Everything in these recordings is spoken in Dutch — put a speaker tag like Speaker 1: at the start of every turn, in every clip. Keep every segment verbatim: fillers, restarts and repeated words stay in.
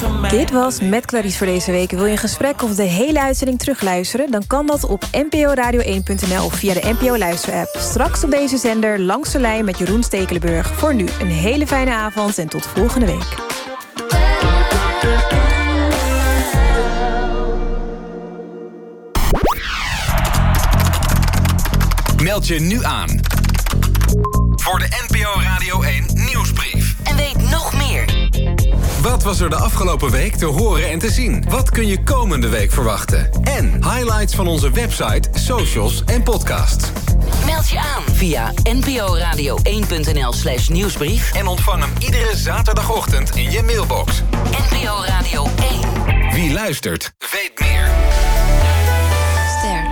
Speaker 1: Dit was Met Clarice voor deze week. Wil je een gesprek of de hele uitzending terugluisteren? Dan kan dat op n p o radio één punt n l of via de N P O Luisterapp. Straks op deze zender Langs de Lijn met Jeroen Stekelenburg. Voor nu een hele fijne avond en tot volgende week.
Speaker 2: Meld je nu aan voor de N P O Radio één Nieuwsbrief.
Speaker 3: En weet nog meer.
Speaker 2: Wat was er de afgelopen week te horen en te zien? Wat kun je komende week verwachten? En highlights van onze website, socials en podcasts.
Speaker 3: Meld je aan via n p o radio één punt n l slash nieuwsbrief.
Speaker 2: En ontvang hem iedere zaterdagochtend in je mailbox.
Speaker 3: N P O Radio één.
Speaker 2: Wie luistert, weet meer.
Speaker 3: Ster.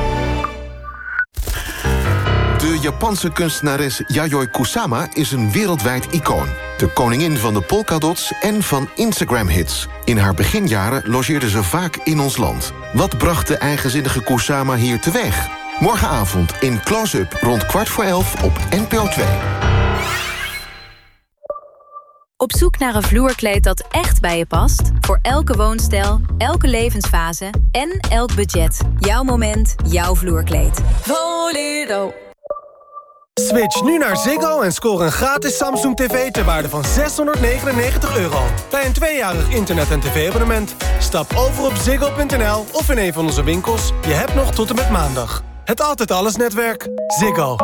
Speaker 4: De Japanse kunstenares Yayoi Kusama is een wereldwijd icoon. De koningin van de polkadots en van Instagram-hits. In haar beginjaren logeerde ze vaak in ons land. Wat bracht de eigenzinnige Kusama hier teweeg? Morgenavond in Close-up rond kwart voor elf op N P O twee.
Speaker 5: Op zoek naar een vloerkleed dat echt bij je past? Voor elke woonstijl, elke levensfase en elk budget. Jouw moment, jouw vloerkleed. Voledo.
Speaker 6: Switch nu naar Ziggo en score een gratis Samsung T V ter waarde van zeshonderdnegenennegentig euro. Bij een tweejarig internet- en tv-abonnement. Stap over op ziggo punt n l of in een van onze winkels. Je hebt nog tot en met maandag. Het Altijd Alles netwerk. Ziggo.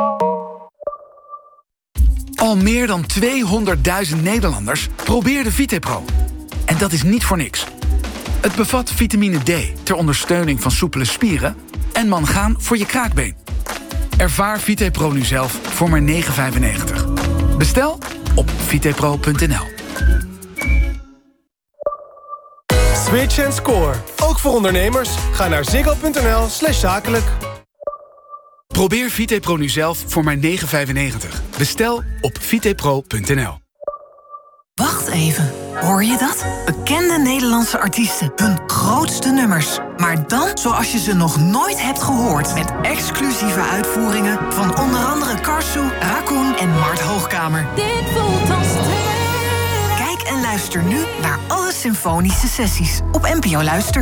Speaker 7: Al meer dan tweehonderdduizend Nederlanders probeerden VitePro. En dat is niet voor niks. Het bevat vitamine D ter ondersteuning van soepele spieren en mangaan voor je kraakbeen. Ervaar VitePro nu zelf voor maar negen vijfennegentig. Bestel op vitepro punt n l.
Speaker 6: Switch en score. Ook voor ondernemers. Ga naar ziggo punt n l slash zakelijk.
Speaker 7: Probeer VitePro nu zelf voor maar negen vijfennegentig. Bestel op vitepro punt n l.
Speaker 8: Wacht even, hoor je dat? Bekende Nederlandse artiesten, hun grootste nummers. Maar dan zoals je ze nog nooit hebt gehoord. Met exclusieve uitvoeringen van onder andere Karsu, Raccoon en Mart Hoogkamer.
Speaker 5: Dit voelt als
Speaker 8: Kijk en luister nu naar alle symfonische sessies op N P O Luister.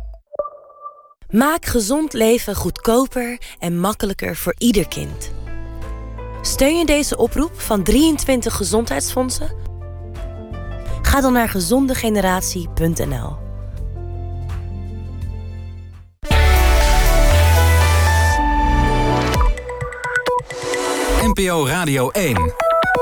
Speaker 9: Maak gezond leven goedkoper en makkelijker voor ieder kind. Steun je deze oproep van drieëntwintig gezondheidsfondsen? Ga dan naar gezondegeneratie punt n l.
Speaker 2: N P O Radio één.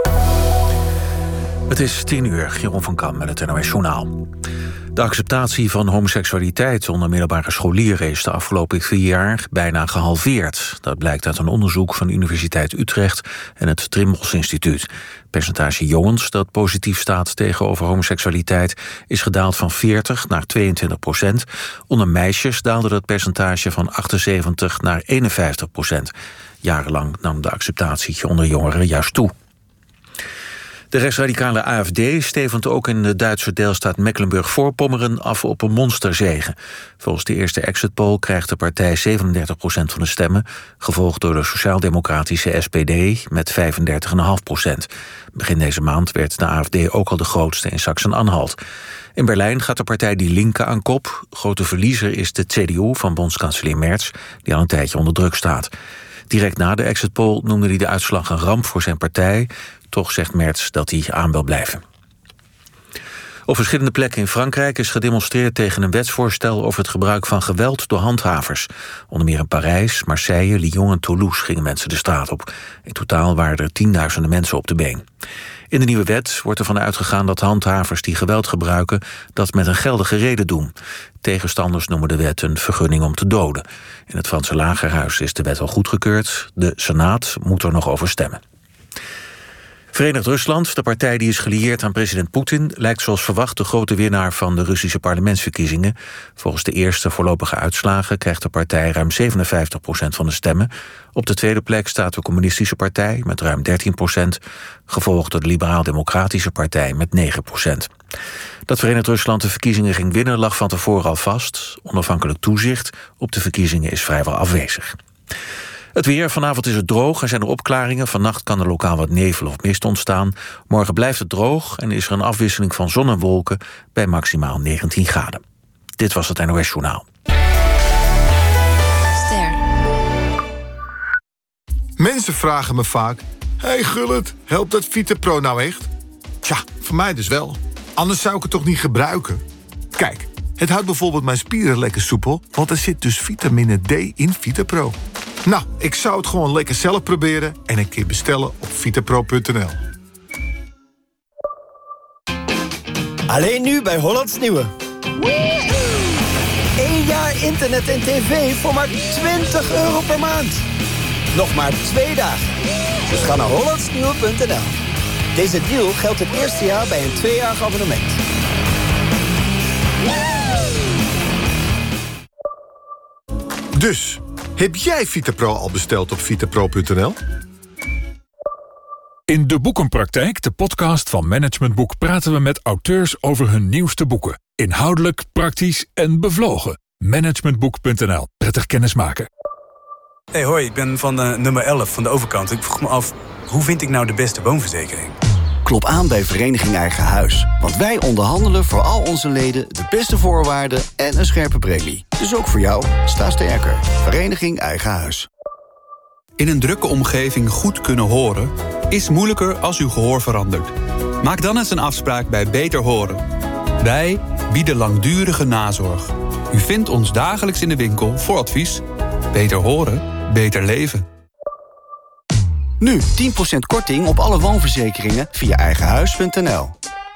Speaker 10: Het is tien uur, Jeroen van Kam met het N O S Journaal. De acceptatie van homoseksualiteit onder middelbare scholieren is de afgelopen vier jaar bijna gehalveerd. Dat blijkt uit een onderzoek van de Universiteit Utrecht en het Trimbos Instituut. Het percentage jongens dat positief staat tegenover homoseksualiteit is gedaald van veertig naar tweeëntwintig procent. Onder meisjes daalde dat percentage van achtenzeventig naar eenenvijftig procent. Jarenlang nam de acceptatie onder jongeren juist toe. De rechtsradicale A F D stevend ook in de Duitse deelstaat Mecklenburg-Voorpommeren af op een monsterzege. Volgens de eerste exit poll krijgt de partij zevenendertig procent van de stemmen, gevolgd door de sociaal-democratische S P D met vijfendertig komma vijf procent. Begin deze maand werd de A F D ook al de grootste in Sachsen-Anhalt. In Berlijn gaat de partij Die Linke aan kop. Grote verliezer is de C D U van bondskanselier Merz, die al een tijdje onder druk staat. Direct na de exit poll noemde hij de uitslag een ramp voor zijn partij. Toch zegt Merz dat hij aan wil blijven. Op verschillende plekken in Frankrijk is gedemonstreerd tegen een wetsvoorstel over het gebruik van geweld door handhavers. Onder meer in Parijs, Marseille, Lyon en Toulouse gingen mensen de straat op. In totaal waren er tienduizenden mensen op de been. In de nieuwe wet wordt ervan uitgegaan dat handhavers die geweld gebruiken dat met een geldige reden doen. Tegenstanders noemen de wet een vergunning om te doden. In het Franse Lagerhuis is de wet al goedgekeurd. De Senaat moet er nog over stemmen. Verenigd Rusland, de partij die is gelieerd aan president Poetin, lijkt zoals verwacht de grote winnaar van de Russische parlementsverkiezingen. Volgens de eerste voorlopige uitslagen krijgt de partij ruim zevenenvijftig procent van de stemmen. Op de tweede plek staat de Communistische Partij met ruim dertien procent, gevolgd door de Liberaal-Democratische Partij met negen procent. Dat Verenigd Rusland de verkiezingen ging winnen lag van tevoren al vast. Onafhankelijk toezicht op de verkiezingen is vrijwel afwezig. Het weer. Vanavond is het droog. Er zijn er opklaringen. Vannacht kan er lokaal wat nevel of mist ontstaan. Morgen blijft het droog en is er een afwisseling van zon en wolken bij maximaal negentien graden. Dit was het N O S Journaal.
Speaker 11: Ster.
Speaker 12: Mensen vragen me vaak: hey Gullit, helpt dat VitaPro nou echt? Tja, voor mij dus wel. Anders zou ik het toch niet gebruiken? Kijk, het houdt bijvoorbeeld mijn spieren lekker soepel, want er zit dus vitamine D in VitaPro. Nou, ik zou het gewoon lekker zelf proberen en een keer bestellen op vitapro punt n l.
Speaker 13: Alleen nu bij Hollands Nieuwe. Eén jaar internet en tv voor maar twintig euro per maand. Nog maar twee dagen. Dus ga naar hollands nieuwe punt n l. Deze deal geldt het eerste jaar bij een tweejarig abonnement.
Speaker 12: Dus, heb jij VitaPro al besteld op vitapro punt n l?
Speaker 14: In De Boekenpraktijk, de podcast van Management Boek, praten we met auteurs over hun nieuwste boeken. Inhoudelijk, praktisch en bevlogen. managementboek punt n l. Prettig kennismaken.
Speaker 15: Hey, hoi, ik ben van de nummer elf van de overkant. Ik vroeg me af, hoe vind ik nou de beste woonverzekering?
Speaker 16: Klop aan bij Vereniging Eigen Huis. Want wij onderhandelen voor al onze leden de beste voorwaarden en een scherpe premie. Dus ook voor jou, sta sterker. Vereniging Eigen Huis.
Speaker 17: In een drukke omgeving goed kunnen horen is moeilijker als uw gehoor verandert. Maak dan eens een afspraak bij Beter Horen. Wij bieden langdurige nazorg. U vindt ons dagelijks in de winkel voor advies. Beter horen, beter leven.
Speaker 16: Nu tien procent korting op alle woonverzekeringen via eigenhuis punt n l.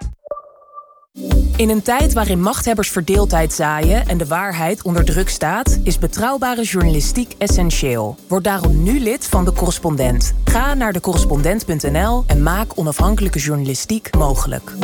Speaker 18: In een tijd waarin machthebbers verdeeldheid zaaien en de waarheid onder druk staat, is betrouwbare journalistiek essentieel. Word daarom nu lid van De Correspondent. Ga naar de correspondent punt n l en maak onafhankelijke journalistiek mogelijk.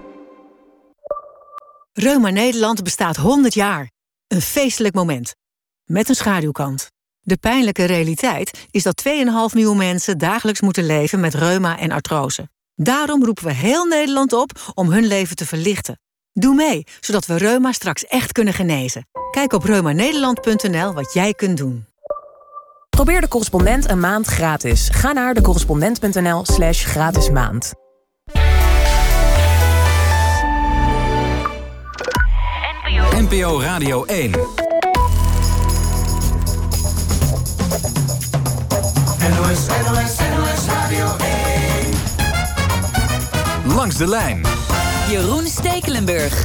Speaker 19: Reuma Nederland bestaat honderd jaar. Een feestelijk moment. Met een schaduwkant. De pijnlijke realiteit is dat twee komma vijf miljoen mensen dagelijks moeten leven met reuma en artrose. Daarom roepen we heel Nederland op om hun leven te verlichten. Doe mee, zodat we reuma straks echt kunnen genezen. Kijk op reuma nederland punt n l wat jij kunt doen.
Speaker 18: Probeer De Correspondent een maand gratis. Ga naar de correspondent punt n l slash gratis maand.
Speaker 2: N P O Radio één.
Speaker 20: N O S, N O S, N O S Radio één.
Speaker 2: Langs de lijn.
Speaker 3: Jeroen Stekelenburg.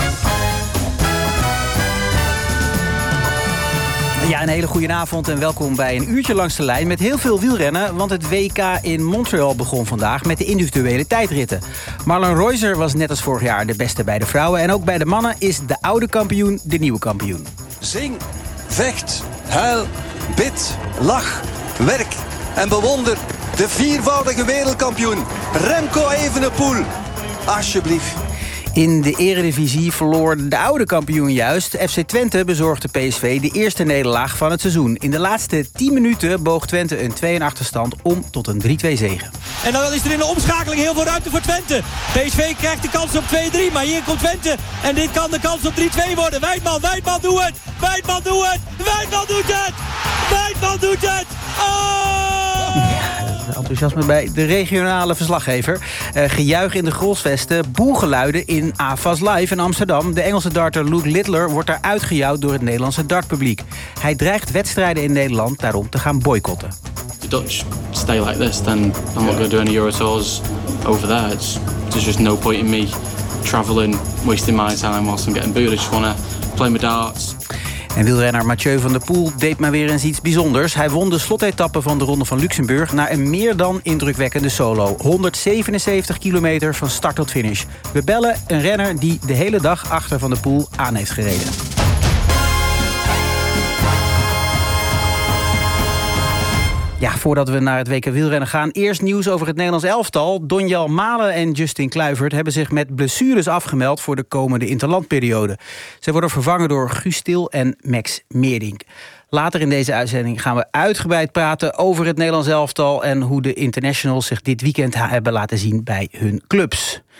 Speaker 21: Ja, een hele goede avond en welkom bij een uurtje langs de lijn met heel veel wielrennen, want het W K in Montreal begon vandaag met de individuele tijdritten. Marlon Reuser was net als vorig jaar de beste bij de vrouwen en ook bij de mannen is de oude kampioen de nieuwe kampioen.
Speaker 22: Zing, vecht, huil, bid, lach, werk en bewonder de viervoudige wereldkampioen Remco Evenepoel. Alsjeblieft.
Speaker 21: In de eredivisie verloor de oude kampioen juist. F C Twente bezorgde P S V de eerste nederlaag van het seizoen. In de laatste tien minuten boog Twente een twee-een achterstand om tot een drie-twee zege.
Speaker 23: En dan is er in de omschakeling heel veel ruimte voor Twente. P S V krijgt de kans op twee-drie, maar hier komt Twente. En dit kan de kans op drie-twee worden. Wijtman, Wijtman, doe het! Wijtman, doe het! Wijtman doet het! Wijtman doet het! Oh!
Speaker 21: Enthousiasme bij de regionale verslaggever. Uh, gejuich in de Grolsvesten, boelgeluiden in A F A S Live in Amsterdam. De Engelse darter Luke Littler wordt daar uitgejouwd door het Nederlandse dartpubliek. Hij dreigt wedstrijden in Nederland daarom te gaan boycotten.
Speaker 24: The Dutch stay like this, then I'm not going to do any Eurotours over there. It's, there's just no point in me travelling, wasting my time whilst I'm getting booed. I just want to play my darts.
Speaker 21: En wielrenner Mathieu van der Poel deed maar weer eens iets bijzonders. Hij won de slotetappe van de Ronde van Luxemburg na een meer dan indrukwekkende solo. honderdzevenenzeventig kilometer van start tot finish. We bellen een renner die de hele dag achter Van der Poel aan heeft gereden. Ja, voordat we naar het W K wielrennen gaan, eerst nieuws over het Nederlands elftal. Donjal Malen en Justin Kluivert hebben zich met blessures afgemeld voor de komende interlandperiode. Zij worden vervangen door Guus Til en Max Meerdink. Later in deze uitzending gaan we uitgebreid praten over het Nederlands elftal en hoe de internationals zich dit weekend hebben laten zien bij hun clubs.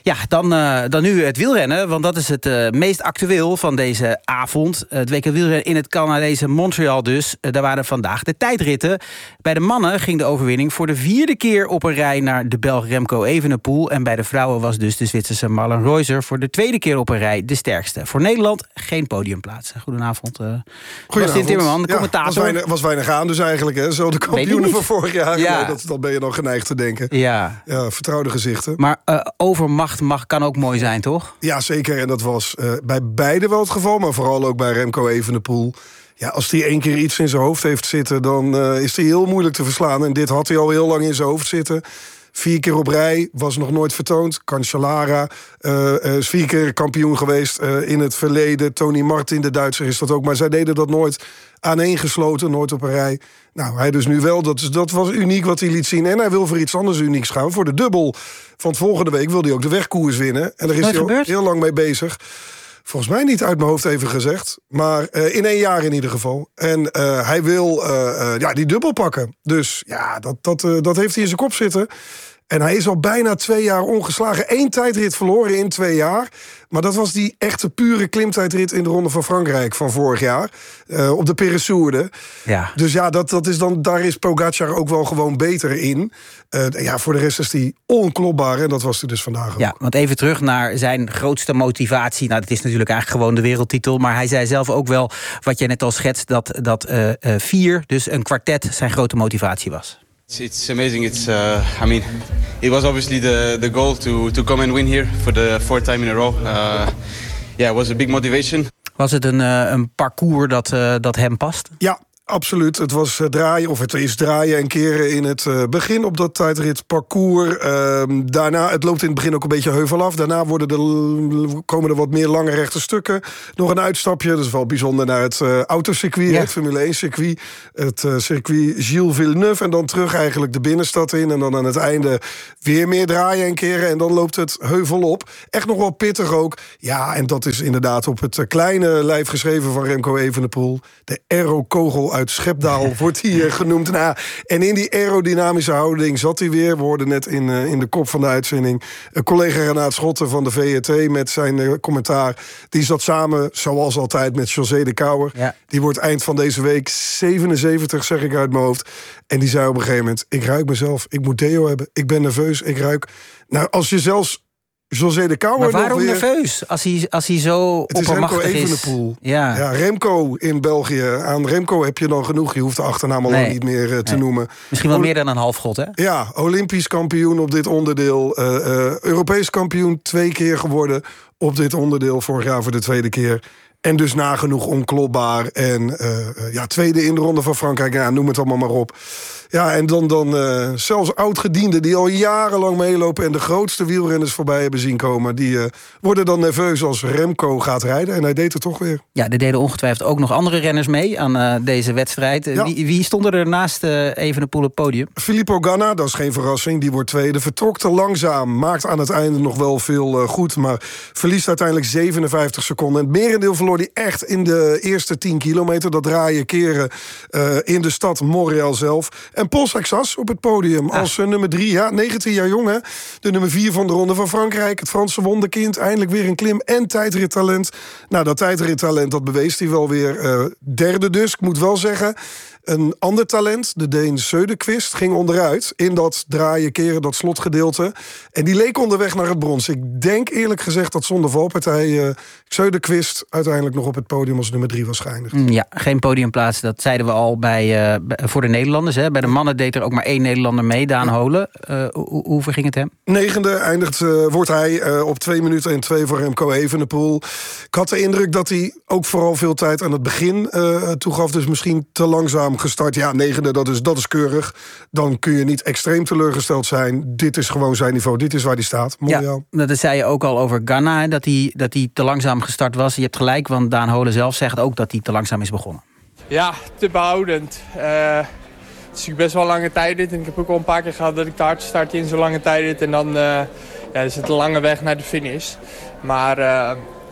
Speaker 21: Ja, dan, uh, dan nu het wielrennen, want dat is het uh, meest actueel van deze avond. Uh, het W K wielrennen in het Canadese Montreal dus. Uh, daar waren vandaag de tijdritten. Bij de mannen ging de overwinning voor de vierde keer op een rij naar de Belg Remco Evenepoel. En bij de vrouwen was dus de Zwitserse Marlen Reusser voor de tweede keer op een rij de sterkste. Voor Nederland geen podiumplaatsen. Goedenavond. Uh, Goedenavond. Timmerman, de commentator.
Speaker 1: Ja, was, weinig, was weinig aan dus eigenlijk, hè? Zo de kampioenen van vorig jaar. Ja. Nee, dat, dat ben je dan geneigd te denken.
Speaker 21: Ja,
Speaker 1: ja vertrouwde gezichten.
Speaker 21: Maar uh, overmacht mag, kan ook mooi zijn, toch?
Speaker 1: Ja, zeker. En dat was uh, bij beide wel het geval, maar vooral ook bij Remco Evenepoel. Ja, als hij één keer iets in zijn hoofd heeft zitten, dan uh, is hij heel moeilijk te verslaan. En dit had hij al heel lang in zijn hoofd zitten. Vier keer op rij, was nog nooit vertoond. Cancellara uh, is vier keer kampioen geweest uh, in het verleden. Tony Martin, de Duitser, is dat ook. Maar zij deden dat nooit aaneengesloten, nooit op een rij. Nou, hij dus nu wel. Dat, dat was uniek wat hij liet zien. En hij wil voor iets anders unieks gaan. Voor de dubbel van volgende week wil hij ook de wegkoers winnen. En daar is hij ook heel lang mee bezig. Volgens mij niet uit mijn hoofd even gezegd. Maar uh, in één jaar in ieder geval. En uh, hij wil uh, uh, ja, die dubbel pakken. Dus ja, dat, dat, uh, dat heeft hij in zijn kop zitten. En hij is al bijna twee jaar ongeslagen. Eén tijdrit verloren in twee jaar. Maar dat was die echte pure klimtijdrit in de Ronde van Frankrijk van vorig jaar. Uh, op de Péressourde.
Speaker 21: Ja.
Speaker 1: Dus ja, dat, dat is dan, daar is Pogacar ook wel gewoon beter in. Uh, ja, voor de rest is hij onklopbaar. En dat was hij dus vandaag ook.
Speaker 21: Ja, want even terug naar zijn grootste motivatie. Nou, dat is natuurlijk eigenlijk gewoon de wereldtitel. Maar hij zei zelf ook wel, wat jij net al schetst, dat, dat uh, uh, vier, dus een kwartet, zijn grote motivatie was.
Speaker 4: It's, it's amazing. It's uh, I mean, it was obviously the the goal to to come and win here for the fourth time in a row. Uh, yeah, it was a big motivation.
Speaker 21: Was het een uh, een parcours dat uh, dat hem past?
Speaker 1: Ja. Absoluut, het was uh, draaien, of het is draaien en keren in het uh, begin op dat tijdritparcours. Uh, daarna, het loopt in het begin ook een beetje heuvel af. Daarna worden er, komen er wat meer lange rechte stukken. Nog een uitstapje, dat is wel bijzonder, naar het uh, autocircuit, ja. Het Formule één circuit. Het uh, circuit Gilles Villeneuve. En dan terug eigenlijk de binnenstad in. En dan aan het einde weer meer draaien en keren. En dan loopt het heuvel op. Echt nog wel pittig ook. Ja, en dat is inderdaad op het uh, kleine lijf geschreven van Remco Evenepoel. De aero-kogel uit Schepdaal wordt hier genoemd. Nou, en in die aerodynamische houding zat hij weer. We hoorden net in, uh, in de kop van de uitzending uh, collega Renaat Schotten van de V R T met zijn uh, commentaar. Die zat samen, zoals altijd, met José de Kouwer. Ja. Die wordt eind van deze week zevenenzeventig, zeg ik uit mijn hoofd. En die zei op een gegeven moment, ik ruik mezelf. Ik moet deo hebben. Ik ben nerveus. Ik ruik. Nou, als je zelfs José de Kouwer.
Speaker 21: Maar waarom
Speaker 1: weer
Speaker 21: nerveus? Als hij, als hij zo
Speaker 1: het is
Speaker 21: oppermachtig
Speaker 1: Remco
Speaker 21: is.
Speaker 1: Evenepoel.
Speaker 21: Ja.
Speaker 1: ja, Remco in België. Aan Remco heb je dan genoeg. Je hoeft de achternaam al nee. niet meer uh, te nee. noemen.
Speaker 21: Misschien wel o- meer dan een halfgod, hè?
Speaker 1: Ja, Olympisch kampioen op dit onderdeel. Uh, uh, Europees kampioen twee keer geworden op dit onderdeel. Vorig jaar voor de tweede keer. En dus nagenoeg onklopbaar. En uh, ja, tweede in de Ronde van Frankrijk. Ja, noem het allemaal maar op. Ja, en dan, dan uh, zelfs oudgedienden die al jarenlang meelopen en de grootste wielrenners voorbij hebben zien komen, die uh, worden dan nerveus als Remco gaat rijden. En hij deed het toch weer.
Speaker 21: Ja, er deden ongetwijfeld ook nog andere renners mee aan uh, deze wedstrijd. Ja. Wie, wie stonden er naast uh, Evenepoel op het podium?
Speaker 1: Filippo Ganna, dat is geen verrassing. Die wordt tweede. Vertrok te langzaam. Maakt aan het einde nog wel veel uh, goed. Maar verliest uiteindelijk zevenenvijftig seconden. En het merendeel verloor hij echt in de eerste tien kilometer. Dat draaien keren uh, in de stad Montreal zelf. En Paul Saxas op het podium ah. als uh, nummer drie. Ja, negentien jaar jong, hè. De nummer vier van de Ronde van Frankrijk. Het Franse wonderkind. Eindelijk weer een klim- en tijdrittalent. Nou, dat tijdrittalent, dat bewees hij wel weer. Uh, derde dus. Ik moet wel zeggen, een ander talent, de Deen Söderqvist, ging onderuit in dat draaien, keren, dat slotgedeelte. En die leek onderweg naar het brons. Ik denk eerlijk gezegd dat zonder valpartij uh, Söderqvist uiteindelijk nog op het podium als nummer drie was geëindigd.
Speaker 21: Ja, geen podiumplaats, dat zeiden we al bij, uh, voor de Nederlanders. Hè. Bij de mannen deed er ook maar één Nederlander mee, Daan Holen. Uh, hoe, hoe verging het hem?
Speaker 1: Negende eindigt, uh, wordt hij uh, op twee minuten en twee voor Remco Evenepoel. Ik had de indruk dat hij ook vooral veel tijd aan het begin uh, toegaf, dus misschien te langzaam gestart. Ja, negende, dat is, dat is keurig. Dan kun je niet extreem teleurgesteld zijn. Dit is gewoon zijn niveau. Dit is waar hij staat. Mondiaal.
Speaker 21: Ja, dat zei je ook al over Ganna, dat hij, dat hij te langzaam gestart was. Je hebt gelijk, want Daan Holen zelf zegt ook dat hij te langzaam is begonnen.
Speaker 6: Ja, te behoudend. Uh, het is natuurlijk best wel een lange tijdrit. En ik heb ook al een paar keer gehad dat ik te hard start in zo'n lange tijdrit. En dan uh, ja, is het een lange weg naar de finish. Maar uh,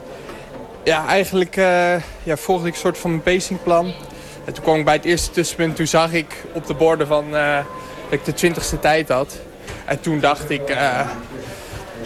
Speaker 6: ja, eigenlijk uh, ja, volgde ik een soort van mijn pacingplan. En toen kwam ik bij het eerste tussenpunt, toen zag ik op de borden van, uh, dat ik de twintigste tijd had. En toen dacht ik, uh,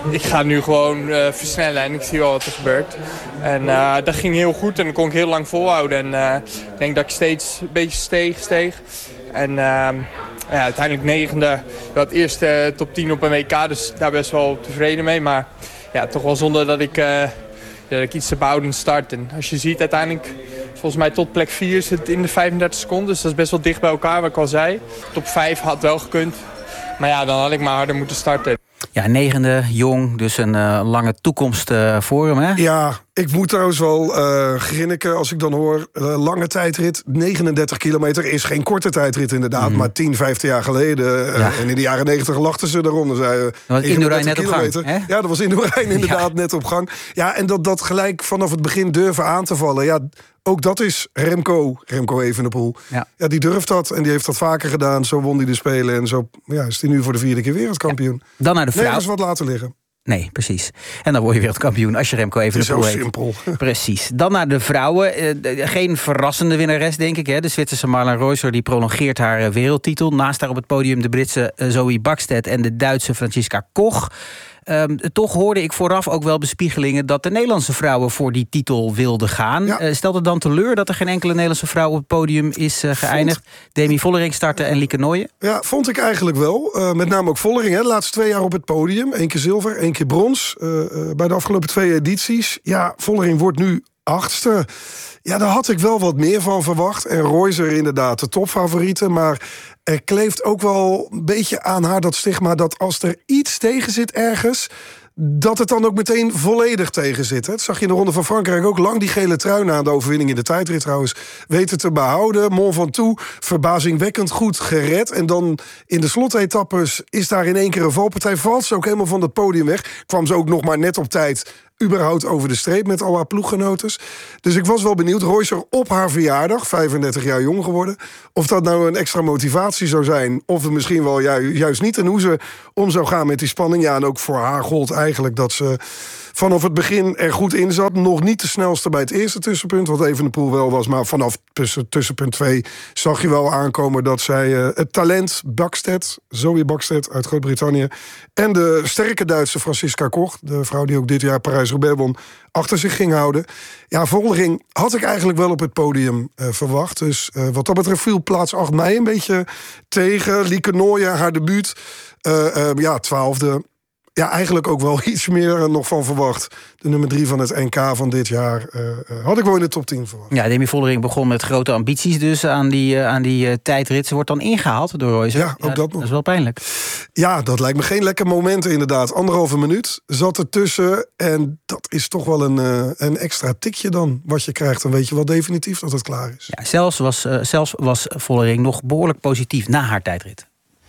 Speaker 6: ik ga nu gewoon uh, versnellen en ik zie wel wat er gebeurt. En uh, dat ging heel goed en dat kon ik heel lang volhouden. En uh, ik denk dat ik steeds een beetje steeg, steeg. En uh, ja, uiteindelijk negende, dat eerste uh, top tien op een W K, dus daar best wel tevreden mee. Maar ja, toch wel zonder dat ik, uh, dat ik iets te behouden start. En als je ziet uiteindelijk, volgens mij tot plek vier is het in de vijfendertig seconden. Dus dat is best wel dicht bij elkaar, wat ik al zei. Top vijf had wel gekund. Maar ja, dan had ik maar harder moeten starten.
Speaker 21: Ja, negende, jong, dus een uh, lange toekomst uh, voor hem, hè?
Speaker 1: Ja, ik moet trouwens wel uh, grinniken als ik dan hoor... Uh, lange tijdrit, negenendertig kilometer is geen korte tijdrit inderdaad... Mm. maar tien, vijftien jaar geleden. Uh, ja. En in de jaren negentig lachten ze eronder. Zei, uh,
Speaker 21: dat was Indurain net op gang, hè?
Speaker 1: Ja, dat was Indurain inderdaad ja. net op gang. Ja, en dat, dat gelijk vanaf het begin durven aan te vallen... Ja, ook dat is Remco, Remco Evenepoel. Ja. ja, die durft dat en die heeft dat vaker gedaan. Zo won hij de Spelen en zo ja, is hij nu voor de vierde keer wereldkampioen. Ja.
Speaker 21: Dan naar de vrouw.
Speaker 1: Nergens wat laten liggen.
Speaker 21: Nee, precies. En dan word je wereldkampioen als je Remco Evenepoel heet.
Speaker 1: Zo simpel.
Speaker 21: Precies. Dan naar de vrouwen. Uh, geen verrassende winnares, denk ik. Hè. De Zwitserse Marlen Reusser die prolongeert haar uh, wereldtitel. Naast haar op het podium de Britse uh, Zoe Bäckstedt en de Duitse Franziska Koch. Um, toch hoorde ik vooraf ook wel bespiegelingen... dat de Nederlandse vrouwen voor die titel wilden gaan. Ja. Uh, stelt het dan teleur dat er geen enkele Nederlandse vrouw op het podium is uh, geëindigd? Vond... Demi Vollering startte en Lieke Nooijen?
Speaker 1: Ja, vond ik eigenlijk wel. Uh, met name ook Vollering, hè, de laatste twee jaar op het podium. Eén keer zilver, één keer brons. Uh, uh, bij de afgelopen twee edities. Ja, Vollering wordt nu achtste. Ja, daar had ik wel wat meer van verwacht. En Reusser inderdaad de topfavoriete. Maar er kleeft ook wel een beetje aan haar dat stigma... dat als er iets tegen zit ergens... dat het dan ook meteen volledig tegen zit. Dat zag je in de Ronde van Frankrijk ook lang. Die gele trui na de overwinning in de tijdrit trouwens... weten te behouden. Mont Ventoux verbazingwekkend goed gered. En dan in de slotetappes is daar in één keer een valpartij. Valt ze ook helemaal van het podium weg. Kwam ze ook nog maar net op tijd... überhaupt over de streep met al haar ploeggenotes. Dus ik was wel benieuwd. Reusser op haar verjaardag, vijfendertig jaar jong geworden... of dat nou een extra motivatie zou zijn... of het misschien wel ju- juist niet. En hoe ze om zou gaan met die spanning. Ja, en ook voor haar gold eigenlijk dat ze... vanaf het begin er goed in zat. Nog niet de snelste bij het eerste tussenpunt, wat Evenepoel wel was. Maar vanaf tussen, tussenpunt twee zag je wel aankomen dat zij uh, het talent Bäckstedt, Zoe Bäckstedt uit Groot-Brittannië... en de sterke Duitse Franziska Koch, de vrouw die ook dit jaar Parijs-Roubaix won, achter zich ging houden. Ja, Vollering had ik eigenlijk wel op het podium uh, verwacht. Dus uh, wat dat betreft viel plaats acht mij een beetje tegen. Lieke Nooijen, haar debuut, uh, uh, ja, twaalfde... Ja, eigenlijk ook wel iets meer nog van verwacht. De nummer drie van het N K van dit jaar uh, uh, had ik wel in de top tien verwacht.
Speaker 21: Ja, Demi Vollering begon met grote ambities dus aan die, uh, aan die uh, tijdrit. Ze wordt dan ingehaald door Reusser.
Speaker 1: Ja, ook ja, dat nog.
Speaker 21: Dat is wel pijnlijk.
Speaker 1: Ja, dat lijkt me geen lekker moment inderdaad. Anderhalve minuut zat ertussen. En dat is toch wel een, uh, een extra tikje dan wat je krijgt. Dan weet je wel definitief dat het klaar is.
Speaker 21: Ja, zelfs, was, uh, zelfs was Vollering nog behoorlijk positief na haar tijdrit.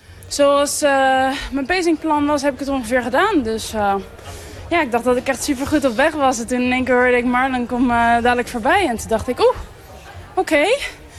Speaker 5: Zoals uh, mijn pacingplan was, heb ik het ongeveer gedaan. Dus uh, ja, ik dacht dat ik echt super goed op weg was. En toen in één keer hoorde ik Marlen kom uh, dadelijk voorbij. En toen dacht ik, oeh, oké. Okay.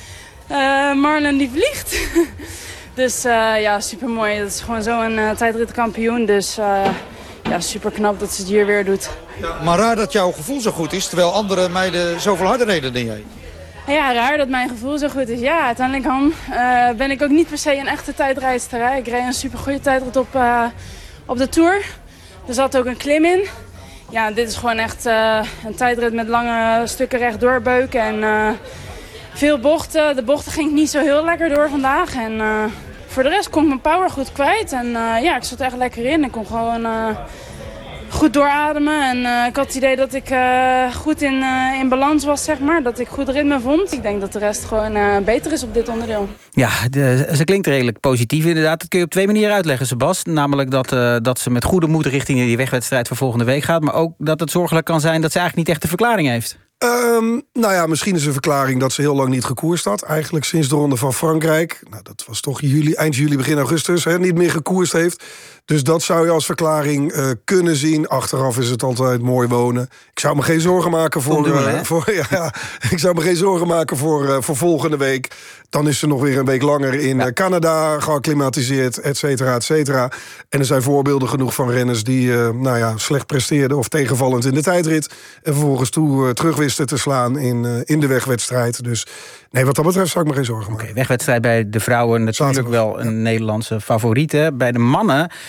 Speaker 5: Uh, Marlen die vliegt. dus uh, ja, super mooi. Dat is gewoon zo'n uh, tijdritkampioen. Dus uh, ja, super knap dat ze het hier weer doet.
Speaker 7: Ja, maar raar dat jouw gevoel zo goed is, terwijl andere meiden zoveel harder reden dan jij.
Speaker 5: Ja, raar dat mijn gevoel zo goed is. Ja, uiteindelijk uh, ben ik ook niet per se een echte tijdrijster. Hè. Ik reed een super goede tijdrit op, uh, op de Tour. Er zat ook een klim in. Ja, dit is gewoon echt uh, een tijdrit met lange stukken rechtdoor beuken. En uh, veel bochten. De bochten ging niet zo heel lekker door vandaag. En uh, voor de rest kon ik mijn power goed kwijt. En uh, ja, ik zat echt lekker in. Ik kon gewoon... Uh, goed doorademen en uh, ik had het idee dat ik uh, goed in, uh, in balans was, zeg maar. Dat ik goed ritme vond. Ik denk dat de rest gewoon uh, beter is op dit onderdeel.
Speaker 21: Ja, de, ze klinkt redelijk positief inderdaad. Dat kun je op twee manieren uitleggen, Sebas. Namelijk dat, uh, dat ze met goede moed richting die wegwedstrijd voor volgende week gaat. Maar ook dat het zorgelijk kan zijn dat ze eigenlijk niet echt de verklaring heeft.
Speaker 1: Um, nou ja, misschien is een verklaring dat ze heel lang niet gekoerst had. Eigenlijk sinds de Ronde van Frankrijk. Nou, dat was toch juli, eind juli, begin augustus. Hè, niet meer gekoerst heeft. Dus dat zou je als verklaring uh, kunnen zien. Achteraf is het altijd mooi wonen. Ik zou me geen zorgen maken voor... Uh, voor ja, ja, ik zou me geen zorgen maken voor, uh, voor volgende week. Dan is ze nog weer een week langer in ja. Canada geacclimatiseerd, et cetera, et cetera. En er zijn voorbeelden genoeg van renners die uh, nou ja, slecht presteerden of tegenvallend in de tijdrit. En vervolgens toe uh, terug wisten te slaan in, uh, in de wegwedstrijd. Dus nee, wat dat betreft zou ik me geen zorgen maken.
Speaker 21: Okay, wegwedstrijd bij de vrouwen natuurlijk Zaterdag. wel een ja. Nederlandse favoriete. Bij de mannen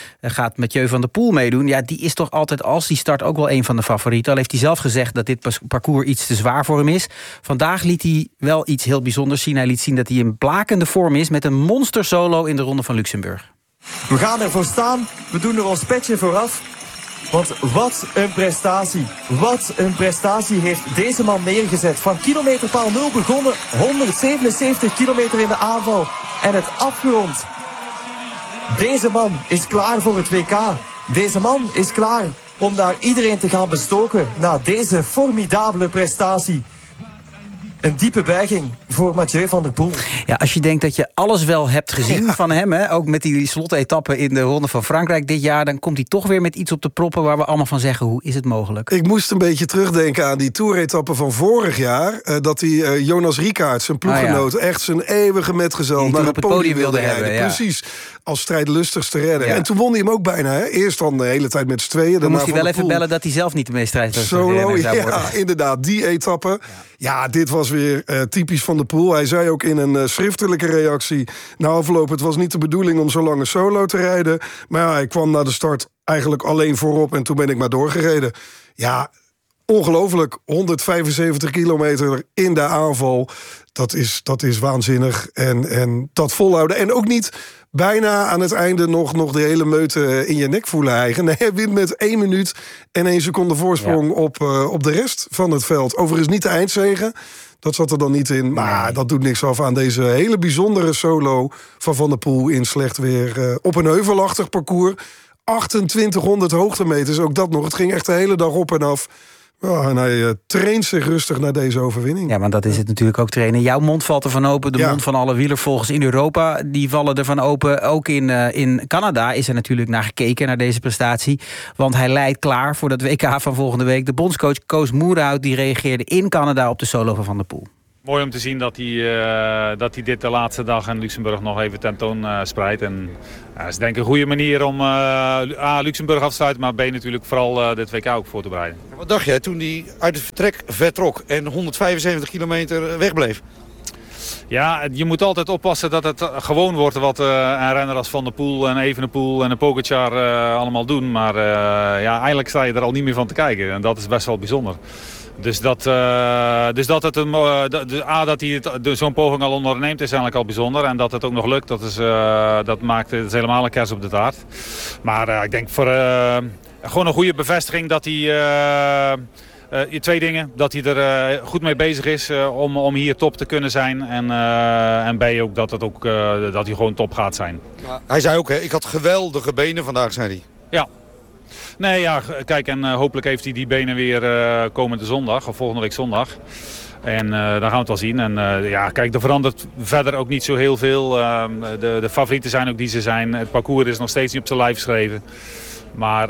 Speaker 21: uh, gaat Mathieu van der Poel meedoen. Ja, die is toch altijd als die start ook wel een van de favorieten. Al heeft hij zelf gezegd dat dit parcours iets te zwaar voor hem is. Vandaag liet hij wel iets heel bijzonders zien. Hij liet zien dat hij in blakende vorm is met een monster solo in de Ronde van Luxemburg.
Speaker 8: We gaan ervoor staan. We doen er ons petje vooraf. Want wat een prestatie. Wat een prestatie heeft deze man neergezet. Van kilometerpaal nul begonnen. honderdzevenenzeventig kilometer in de aanval. En het afgerond. Deze man is klaar voor het W K. Deze man is klaar om daar iedereen te gaan bestoken na deze formidabele prestatie. Een diepe buiging voor Mathieu van der Poel.
Speaker 21: Ja, als je denkt dat je alles wel hebt gezien ja. van hem, hè, ook met die slotetappe in de Ronde van Frankrijk dit jaar, dan komt hij toch weer met iets op de proppen waar we allemaal van zeggen, hoe is het mogelijk?
Speaker 1: Ik moest een beetje terugdenken aan die toeretappe van vorig jaar. Uh, dat die uh, Jonas Rickaert, zijn ploeggenoot, ah, ja. echt zijn eeuwige metgezel naar het podium, podium wilde rijden. Hebben, ja. Precies, als strijdlustigste redder. Ja. En toen won hij hem ook bijna. Hè? Eerst dan de hele tijd met z'n tweeën.
Speaker 21: Dan moest hij wel even Poel. bellen dat hij zelf niet de meest strijdlustige
Speaker 1: Solo,
Speaker 21: renner zou
Speaker 1: ja,
Speaker 21: worden.
Speaker 1: Inderdaad, die etappe. Ja, ja dit was weer uh, typisch Van der Poel. Hij zei ook in een uh, schriftelijke reactie na afloop, het was niet de bedoeling om zo lang een solo te rijden. Maar ja, hij kwam na de start eigenlijk alleen voorop en toen ben ik maar doorgereden. Ja, ongelooflijk. honderdvijfenzeventig kilometer in de aanval. Dat is, dat is waanzinnig. En, en dat volhouden. En ook niet bijna aan het einde nog, nog de hele meute in je nek voelen eigen. Nee, hij wint met één minuut en één seconde voorsprong ja. op, uh, op de rest van het veld. Overigens niet de eindzege. Dat zat er dan niet in. Maar nee. dat doet niks af aan deze hele bijzondere solo van Van der Poel in slecht weer. Uh, op een heuvelachtig parcours. achtentwintighonderd hoogtemeters, ook dat nog. Het ging echt de hele dag op en af. Ja, en hij uh, traint zich rustig naar deze overwinning.
Speaker 21: Ja, maar dat is het natuurlijk ook trainen. Jouw mond valt ervan open, de ja. mond van alle wielervolgers in Europa. Die vallen ervan open. Ook in, uh, in Canada is er natuurlijk naar gekeken, naar deze prestatie. Want hij leidt klaar voor dat W K van volgende week. De bondscoach Koos Moerhout die reageerde in Canada op de solo van Van der Poel.
Speaker 9: Mooi om te zien dat hij, uh, dat hij dit de laatste dag in Luxemburg nog even tentoon uh, spreidt. En uh, het is denk ik een goede manier om uh, A, Luxemburg af te sluiten, maar B natuurlijk vooral uh, dit W K ook voor te bereiden.
Speaker 7: Wat dacht jij toen hij uit het vertrek vertrok en honderdvijfenzeventig kilometer wegbleef?
Speaker 9: Ja, je moet altijd oppassen dat het gewoon wordt wat uh, een renner als Van der Poel en Evenepoel en een Pogacar uh, allemaal doen. Maar uh, ja, eigenlijk sta je er al niet meer van te kijken en dat is best wel bijzonder. Dus dat, uh, dus dat het een, uh, de, A, dat hij zo'n poging al onderneemt is eigenlijk al bijzonder. En dat het ook nog lukt, dat, is, uh, dat maakt het helemaal een kers op de taart. Maar uh, ik denk voor uh, gewoon een goede bevestiging dat hij... Uh, uh, twee dingen. Dat hij er uh, goed mee bezig is uh, om, om hier top te kunnen zijn. En, uh, en B ook dat, het ook, uh, dat hij gewoon top gaat zijn.
Speaker 7: Ja, hij zei ook, hè, ik had geweldige benen vandaag, zei hij.
Speaker 9: Ja. Nee, ja, kijk, en uh, hopelijk heeft hij die benen weer uh, komende zondag, of volgende week zondag. En uh, dan gaan we het wel zien. En uh, ja, kijk, er verandert verder ook niet zo heel veel. Uh, de, de favorieten zijn ook die ze zijn. Het parcours is nog steeds niet op zijn lijf geschreven. Maar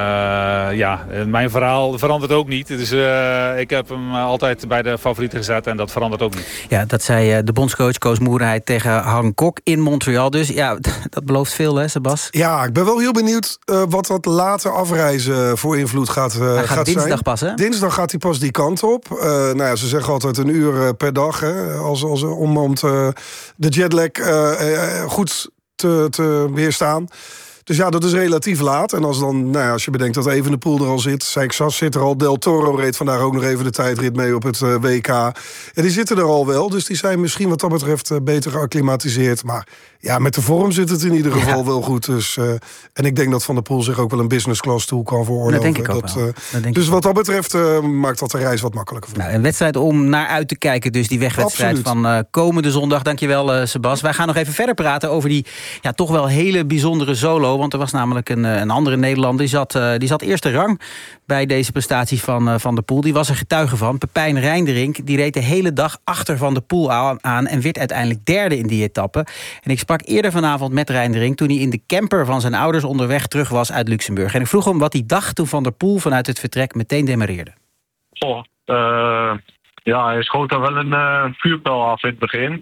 Speaker 9: uh, ja, mijn verhaal verandert ook niet. Dus uh, ik heb hem altijd bij de favorieten gezet en dat verandert ook niet.
Speaker 21: Ja, dat zei de bondscoach Koos Moerhout tegen Han Kok in Montreal. Dus ja, dat belooft veel, hè, Sebas?
Speaker 1: Ja, ik ben wel heel benieuwd uh, wat dat later afreizen voor invloed gaat, uh,
Speaker 21: hij gaat, gaat dinsdag
Speaker 1: zijn.
Speaker 21: Pas, hè?
Speaker 1: Dinsdag gaat hij pas die kant op. Uh, nou ja, ze zeggen altijd een uur uh, per dag, hè, als, als, om, om te, de jetlag uh, uh, goed te, te weerstaan. Dus ja, dat is relatief laat. En als, dan, nou ja, als je bedenkt dat Evenepoel er al zit... Seix zit er al, Del Toro reed vandaag ook nog even de tijdrit mee op het uh, W K. En die zitten er al wel, dus die zijn misschien wat dat betreft uh, beter geacclimatiseerd. Maar ja, met de vorm zit het in ieder geval ja. wel goed. Dus, uh, en ik denk dat Van der Poel zich ook wel een business class toe kan veroorloven.
Speaker 21: Dat denk ik ook dat, wel. Uh, dat denk
Speaker 1: dus
Speaker 21: ik
Speaker 1: wat dat betreft uh, maakt dat de reis wat makkelijker voor.
Speaker 21: Nou, een wedstrijd om naar uit te kijken, dus die wegwedstrijd Absoluut. van uh, komende zondag. Dankjewel, uh, Sebas. Wij gaan nog even verder praten over die ja, toch wel hele bijzondere solo. Want er was namelijk een Een, een andere Nederlander, die zat, uh, die zat eerste rang bij deze prestatie van uh, Van der Poel. Die was er getuige van. Pepijn Reijnderink, die reed de hele dag achter Van der Poel aan en werd uiteindelijk derde in die etappe. En ik sprak eerder vanavond met Reijnderink toen hij in de camper van zijn ouders onderweg terug was uit Luxemburg. En ik vroeg hem wat hij dacht toen Van der Poel vanuit het vertrek meteen demareerde.
Speaker 10: Oh, uh, ja, hij schoot daar wel een uh, vuurpijl af in het begin.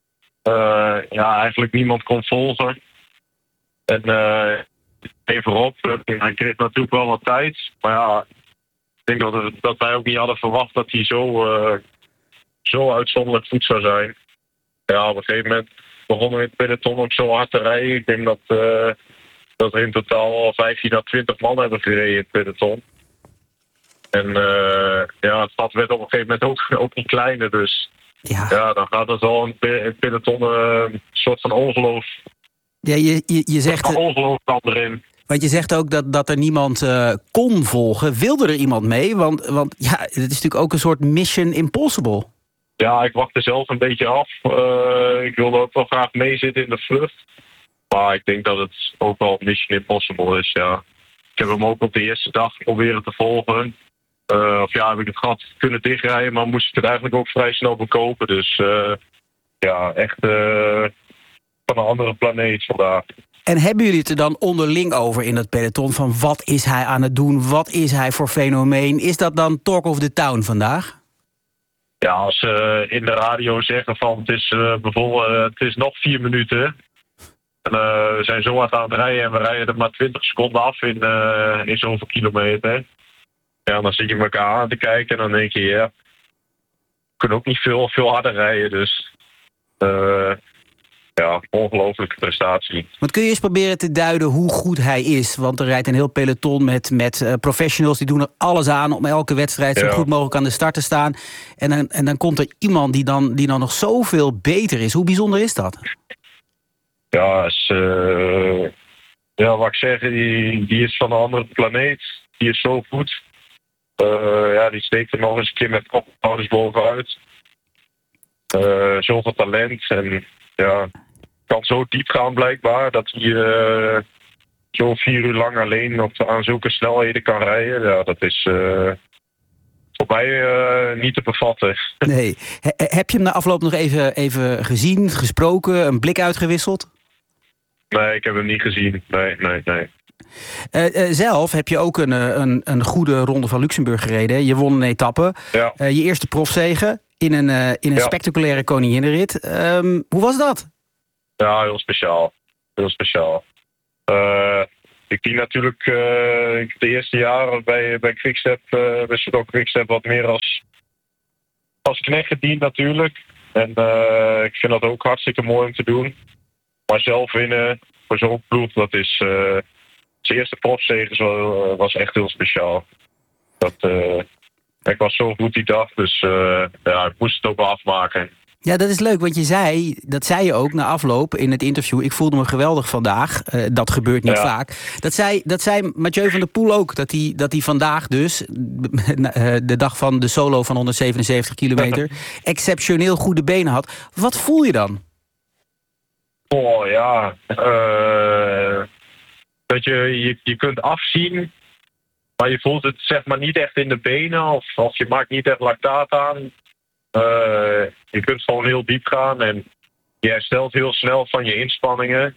Speaker 10: Uh, ja, eigenlijk niemand kon volgen. En uh, even op. Hij kreeg natuurlijk wel wat tijd. Maar ja, ik denk dat, het, dat wij ook niet hadden verwacht dat hij zo, uh, zo uitzonderlijk goed zou zijn. Ja, op een gegeven moment begonnen we in het peloton ook zo hard te rijden. Ik denk dat, uh, dat er in totaal al vijftien à twintig man hebben gereden in het peloton. En uh, ja, het gat werd op een gegeven moment ook, ook niet kleiner. Dus ja, ja dan gaat het wel in het peloton uh, een soort van ongeloof.
Speaker 21: Ja, je, je, je zegt...
Speaker 10: Een ongeloof kan erin.
Speaker 21: Want je zegt ook dat, dat er niemand uh, kon volgen. Wilde er iemand mee? Want, want ja, het is natuurlijk ook een soort mission impossible.
Speaker 10: Ja, ik wachtte zelf een beetje af. Uh, ik wilde ook wel graag meezitten in de vlucht. Maar ik denk dat het ook wel mission impossible is, ja. Ik heb hem ook op de eerste dag proberen te volgen. Uh, of ja, heb ik het gat kunnen dichtrijden, maar moest ik het eigenlijk ook vrij snel bekopen. Dus uh, ja, echt uh, van een andere planeet vandaag.
Speaker 21: En hebben jullie het er dan onderling over in het peloton? Van wat is hij aan het doen? Wat is hij voor fenomeen? Is dat dan talk of the town vandaag?
Speaker 10: Ja, als ze uh, in de radio zeggen van het is uh, bijvoorbeeld uh, het is nog vier minuten. En uh, we zijn zo hard aan het rijden en we rijden er maar twintig seconden af in, uh, in zoveel kilometer. Ja, dan zit je elkaar aan te kijken en dan denk je, ja, we kunnen ook niet veel, veel harder rijden. Dus uh, ja, ongelooflijke prestatie.
Speaker 21: Want kun je eens proberen te duiden hoe goed hij is? Want er rijdt een heel peloton met, met uh, professionals, die doen er alles aan om elke wedstrijd zo ja. goed mogelijk aan de start te staan. En dan, en dan komt er iemand die dan, die dan nog zoveel beter is. Hoe bijzonder is dat?
Speaker 10: Ja, is, uh, ja wat ik zeg, die, die is van een andere planeet. Die is zo goed. Uh, ja, die steekt er nog eens een keer met kophouders bovenuit. Uh, zoveel talent en ja, kan zo diep gaan blijkbaar dat hij uh, zo vier uur lang alleen op, aan zulke snelheden kan rijden. Ja, dat is uh, voor mij uh, niet te bevatten.
Speaker 21: Nee. He, heb je hem na afloop nog even, even gezien, gesproken, een blik uitgewisseld?
Speaker 10: Nee, ik heb hem niet gezien. Nee, nee, nee.
Speaker 21: Uh, uh, zelf heb je ook een, een, een goede ronde van Luxemburg gereden. Je won een etappe.
Speaker 10: Ja.
Speaker 21: Uh, je eerste profzege in een, uh, in een ja. spectaculaire koninginnenrit. Um, hoe was dat?
Speaker 10: Ja, heel speciaal. Heel speciaal. Uh, ik die natuurlijk uh, de eerste jaren bij, bij Quickstep, uh, bij Soudal Quickstep wat meer als, als knecht gediend natuurlijk. En uh, ik vind dat ook hartstikke mooi om te doen. Maar zelf winnen voor zo'n ploeg, dat is... Uh, zijn eerste profzege was echt heel speciaal. Dat, uh, ik was zo goed die dag, dus uh, ja, ik moest het ook wel afmaken.
Speaker 21: Ja, dat is leuk, want je zei, dat zei je ook na afloop in het interview. Ik voelde me geweldig vandaag. Uh, dat gebeurt niet ja. vaak. Dat zei, dat zei Mathieu van der Poel ook. Dat hij, dat hij vandaag dus, de dag van de solo van honderdzevenenzeventig kilometer... exceptioneel goede benen had. Wat voel je dan?
Speaker 10: Oh ja... Uh... Dat je, je, je kunt afzien, maar je voelt het zeg maar niet echt in de benen of, of je maakt niet echt lactaat aan. Uh, je kunt gewoon heel diep gaan en je herstelt heel snel van je inspanningen.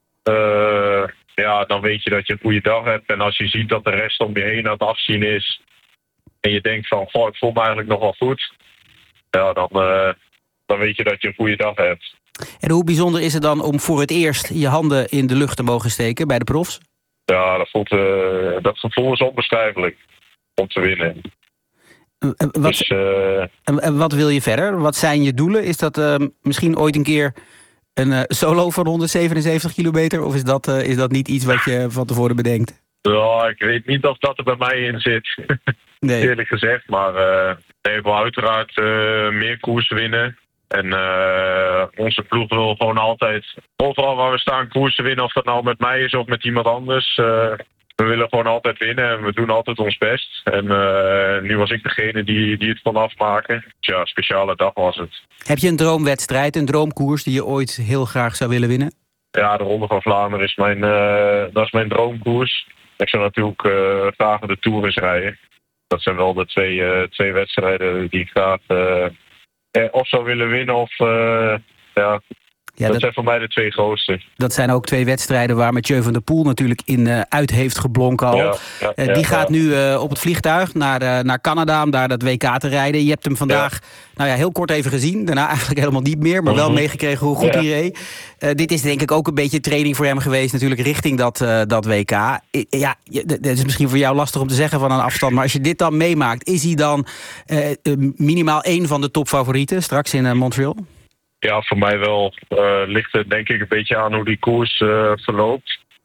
Speaker 10: Uh, ja, dan weet je dat je een goede dag hebt. En als je ziet dat de rest om je heen aan het afzien is en je denkt van, goh, ik voel me eigenlijk nog wel goed. Ja, dan, uh, dan weet je dat je een goede dag hebt.
Speaker 21: En hoe bijzonder is het dan om voor het eerst je handen in de lucht te mogen steken bij de profs?
Speaker 10: Ja, dat, voelt, uh, dat gevoel is onbeschrijfelijk om te winnen.
Speaker 21: Uh, wat, dus, uh, uh, wat wil je verder? Wat zijn je doelen? Is dat uh, misschien ooit een keer een uh, solo van honderdzevenenzeventig kilometer? Of is dat, uh, is dat niet iets wat je van tevoren bedenkt?
Speaker 10: Ja, ik weet niet of dat er bij mij in zit. Nee. Eerlijk gezegd, maar uh, we wil uiteraard uh, meer koers winnen. En uh, onze ploeg wil gewoon altijd, overal waar we staan, koersen winnen. Of dat nou met mij is of met iemand anders. Uh, we willen gewoon altijd winnen en we doen altijd ons best. En uh, nu was ik degene die, die het kon afmaken. Ja, een speciale dag was het.
Speaker 21: Heb je een droomwedstrijd, een droomkoers die je ooit heel graag zou willen winnen?
Speaker 10: Ja, de Ronde van Vlaanderen is mijn, uh, dat is mijn droomkoers. Ik zou natuurlijk uh, graag de Tour eens rijden. Dat zijn wel de twee, uh, twee wedstrijden die ik graag... Uh, of zou willen winnen of... Uh, ja, ja, dat, dat zijn voor mij de twee grootste.
Speaker 21: Dat zijn ook twee wedstrijden waar Mathieu van der Poel natuurlijk in uh, uit heeft geblonken al. Ja, ja, uh, die ja, gaat ja. nu uh, op het vliegtuig naar, uh, naar Canada om daar dat W K te rijden. Je hebt hem vandaag ja. nou ja, heel kort even gezien. Daarna eigenlijk helemaal niet meer, maar wel mm-hmm. meegekregen hoe goed ja. hij reed. Uh, dit is denk ik ook een beetje training voor hem geweest natuurlijk richting dat, uh, dat W K. I, ja, dat is misschien voor jou lastig om te zeggen van een afstand, maar als je dit dan meemaakt, is hij dan uh, uh, minimaal één van de topfavorieten straks in uh, Montreal?
Speaker 10: Ja, voor mij wel. Uh, ligt het denk ik een beetje aan hoe die koers uh, verloopt.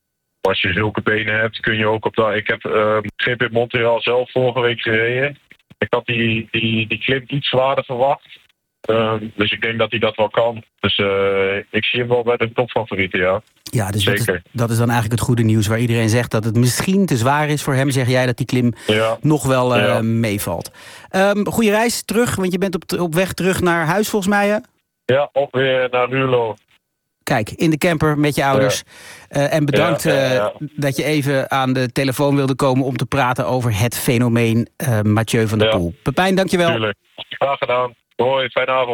Speaker 10: als je zulke benen hebt, kun je ook op dat... Ik heb uh, G P Montreal zelf vorige week gereden. Ik had die, die, die klim iets zwaarder verwacht. Uh, dus ik denk dat hij dat wel kan. Dus uh, ik zie hem wel bij de topfavorieten, ja.
Speaker 21: Ja, dus dat is,
Speaker 10: Zeker.
Speaker 21: dat is dan eigenlijk het goede nieuws waar iedereen zegt dat het misschien te zwaar is voor hem. Zeg jij dat die klim
Speaker 10: Ja.
Speaker 21: nog wel uh,
Speaker 10: Ja.
Speaker 21: meevalt. Um, goeie reis terug, want je bent op, op weg terug naar huis volgens mij. Hè?
Speaker 10: Ja, op weer naar Ruurlo.
Speaker 21: Kijk, in de camper met je ouders. Ja. Uh, en bedankt
Speaker 10: Ja, ja, ja.
Speaker 21: Uh, dat je even aan de telefoon wilde komen om te praten over het fenomeen uh, Mathieu van der
Speaker 10: Ja.
Speaker 21: Poel. Pepijn, dankjewel.
Speaker 10: Tuurlijk. Graag gedaan. Hoi, fijne avond.